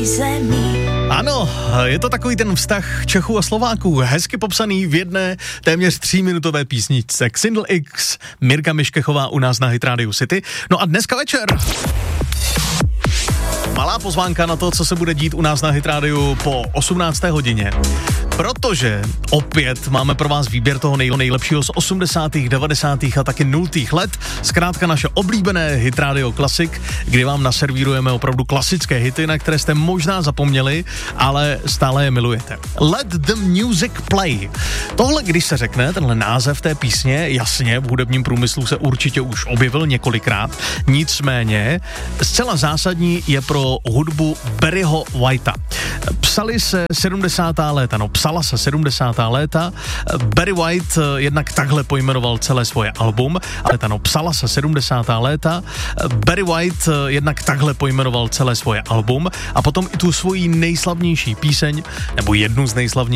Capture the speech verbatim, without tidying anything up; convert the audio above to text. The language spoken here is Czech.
Ano, je to takový ten vztah Čechů a Slováků, hezky popsaný v jedné téměř tříminutové písničce. Xindl X, Mirka Miškechová u nás na Hit Radio City. No a dneska večer malá pozvánka na to, co se bude dít u nás na Hit Radio po osmnácté hodině. Protože opět máme pro vás výběr toho nejlepšího z osmdesátých, devadesátých a taky nultých let. Zkrátka naše oblíbené Hit Radio Classic, kdy vám naservírujeme opravdu klasické hity, na které jste možná zapomněli, ale stále je milujete. Let the music play. Tohle, když se řekne, tenhle název té písně, jasně, v hudebním průmyslu se určitě už objevil několikrát, nicméně zcela zásadní je pro hudbu Barryho Whitea. Psali se sedmdesátá léta, no psala se sedmdesátá léta. Barry White jednak takhle pojmenoval celé svoje album, ale no psala se sedmdesátá léta. Barry White jednak takhle pojmenoval celé svoje album a potom i tu svoji nejslavnější píseň, nebo jednu z nejslavnějších